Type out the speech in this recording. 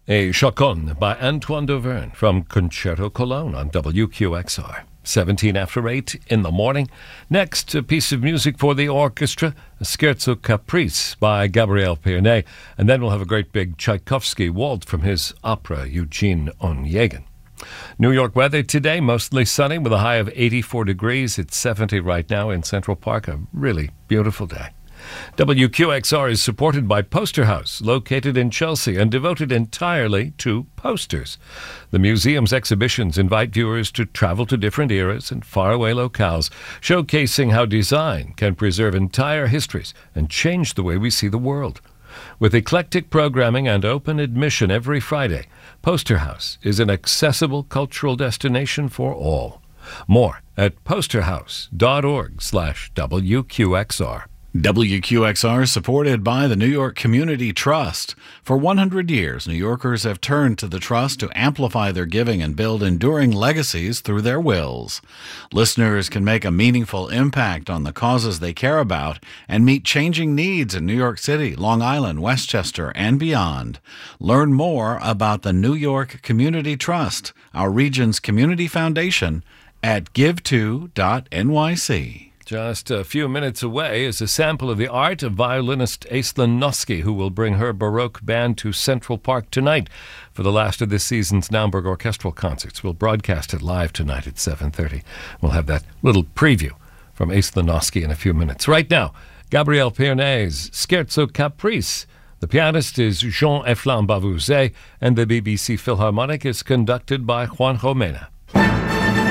A Chaconne by Antoine Dauvergne from Concerto Cologne on WQXR. 17 after 8 in the morning. Next, a piece of music for the orchestra, a Scherzo Caprice by Gabriel Pierné. And then we'll have a great big Tchaikovsky waltz from his opera, Eugene Onegin. New York weather today, mostly sunny with a high of 84 degrees. It's 70 right now in Central Park. A really beautiful day. WQXR is supported by Poster House, located in Chelsea and devoted entirely to posters. The museum's exhibitions invite viewers to travel to different eras and faraway locales, showcasing how design can preserve entire histories and change the way we see the world. With eclectic programming and open admission every Friday, Poster House is an accessible cultural destination for all. More at posterhouse.org/WQXR. WQXR is supported by the New York Community Trust. For 100 years, New Yorkers have turned to the Trust to amplify their giving and build enduring legacies through their wills. Listeners can make a meaningful impact on the causes they care about and meet changing needs in New York City, Long Island, Westchester, and beyond. Learn more about the New York Community Trust, our region's community foundation, at give2.nyc. Just a few minutes away is a sample of the art of violinist Aislinn Noski, who will bring her Baroque band to Central Park tonight for the last of this season's Naumburg Orchestral Concerts. We'll broadcast it live tonight at 7:30. We'll have that little preview from Aislinn Noski in a few minutes. Right now, Gabriel Pierné's Scherzo Caprice. The pianist is Jean Eflin Bavouzet, and the BBC Philharmonic is conducted by Juan Jomena.